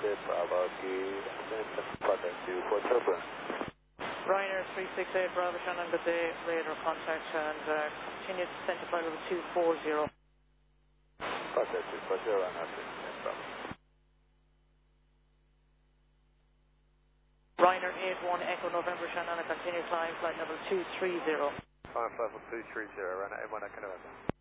Bravo, key, contact 24 Turbo. Ryanair 368 Bravo, Shannon, good day, radar contact, and continue to send to flight level 240. Contact 240, Ryanair 368 Bravo. Ryanair 81 Echo November, Shannon, continue climb flight level 230. Climb level 230, Ryanair 81 Echo November.